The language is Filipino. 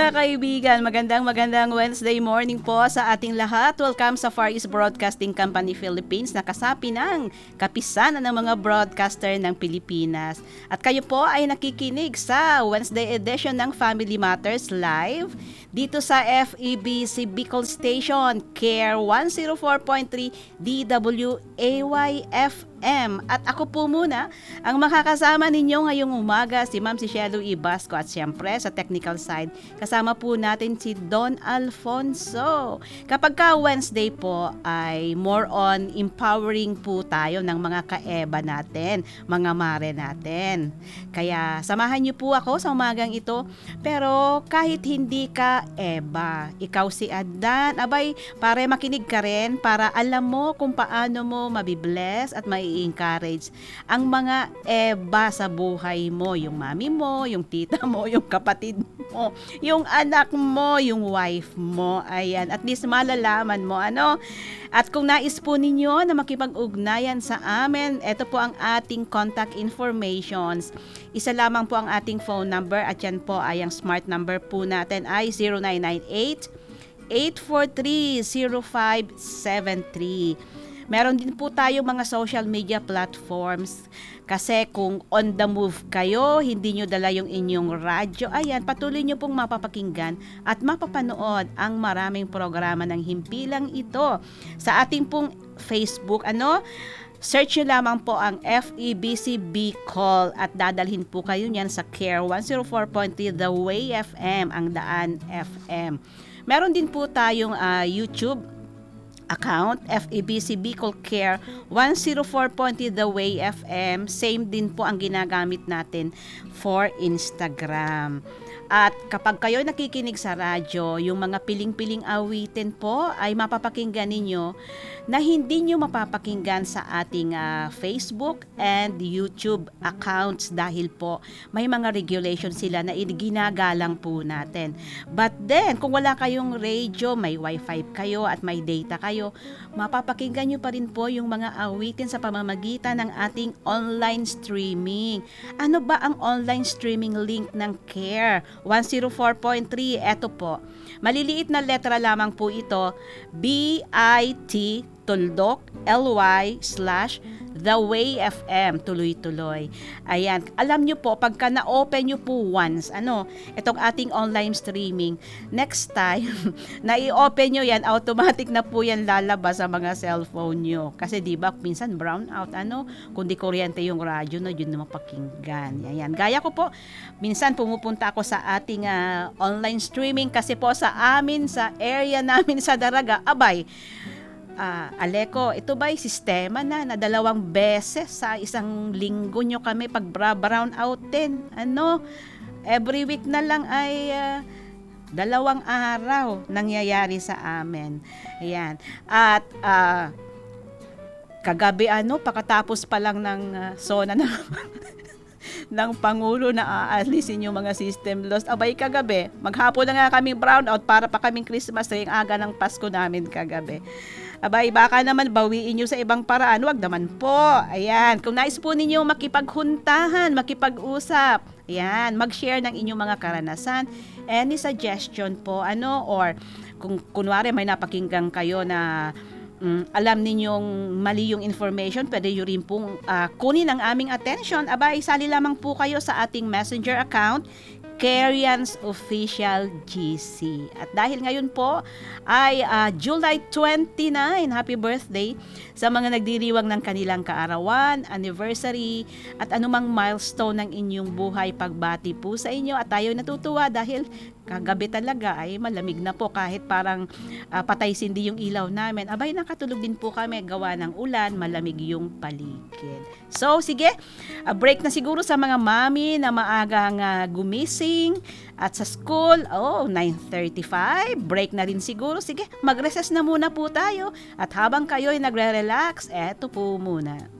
mga kaibigan, magandang Wednesday morning po sa ating lahat. Welcome sa Far East Broadcasting Company Philippines na kasapi ng kapisanan ng mga broadcaster ng Pilipinas. At kayo po ay nakikinig sa Wednesday edition ng Family Matters Live dito sa FEBC Bicol Station, CARE 104.3 DWAY FM. At ako po muna ang makakasama ninyo ngayong umaga, si Ma'am Cielo Ibasco, at siyempre sa technical side, kasama po natin si Don Alfonso. Kapag ka Wednesday po ay more on empowering po tayo ng mga kaeba natin, mga mare natin. Kaya samahan niyo po ako sa umagang ito. Pero kahit hindi ka eba, ikaw si Adan, abay, pare makinig ka rin para alam mo kung paano mo mabibless at mai-encourage ang mga eba sa buhay mo, yung mami mo, yung tita mo, yung kapatid mo, yung anak mo, yung wife mo. Ayan, at least malalaman mo ano. At kung nais po ninyo na makipag-ugnayan sa amin, ito po ang ating contact informations. Isa lamang po ang ating phone number at yan po ay ang smart number po natin ay 0998 843-0573. Meron din po tayo mga social media platforms kasi kung on the move kayo, hindi nyo dala yung inyong radyo, ayan, patuloy nyo pong mapapakinggan at mapapanood ang maraming programa ng himpilang ito sa ating pong Facebook, search nyo lamang po ang FEBC Bicol at dadalhin po kayo niyan sa CARE 104.3 The Way FM, ang Daan FM. Meron din po tayong YouTube account, FEBC Bicol Care 104.3 The Way FM. Same din po ang ginagamit natin for Instagram. At kapag kayo nakikinig sa radyo, yung mga piling-piling awitin po ay mapapakinggan ninyo na hindi nyo mapapakinggan sa ating Facebook and YouTube accounts dahil po may mga regulations sila na ginagalang po natin. But then, kung wala kayong radio, may wifi kayo at may data kayo, mapapakinggan nyo pa rin po yung mga awitin sa pamamagitan ng ating online streaming. Ano ba ang online streaming link ng CARE 104.3? Eto po. Maliliit na letra lamang po ito. BIT Tuldok LY / The Way FM, tuloy-tuloy. Ayan, alam nyo po, pagka na-open nyo po once, itong ating online streaming, next time, na i-open nyo yan, automatic na po yan lalabas sa mga cellphone nyo. Kasi diba, minsan brown out, kung di kuryente yung radyo, yun na mapakinggan. Ayan, gaya ko po, minsan pumupunta ako sa ating online streaming kasi po sa amin, sa area namin sa Daraga, abay, Aleko, ito ba'y sistema na 2 beses sa isang linggo nyo kami pag brown out din? Every week na lang ay 2 araw nangyayari sa amin. Ayan. At kagabi pakatapos pa lang ng SONA na ng Pangulo na aalisin yung mga system loss. Abay kagabi, maghapon na nga kaming brown out para pa kaming Christmas yung aga ng Pasko namin kagabi. Abay, baka naman bawiin nyo sa ibang paraan. Wag naman po. Ayan, kung nais po ninyo makipaghuntahan, makipag-usap, ayan, mag-share ng inyong mga karanasan, any suggestion po, or kung kunwari may napakinggan kayo na alam ninyong mali yung information, pwede nyo rin pong kunin ang aming attention. Abay, sali lamang po kayo sa ating messenger account, Carians Official GC. At dahil ngayon po ay July 29, happy birthday sa mga nagdiriwang ng kanilang kaarawan, anniversary, at anumang milestone ng inyong buhay. Pagbati po sa inyo at tayo natutuwa dahil kagabi talaga ay malamig na po kahit parang patay sindi yung ilaw namin. Abay, nakatulog din po kami gawa ng ulan, malamig yung paligid. So, sige, break na siguro sa mga mami na maagang gumising at sa school, 9:35, break na rin siguro. Sige, mag-recess na muna po tayo at habang kayo ay nagre-relax, eto po muna.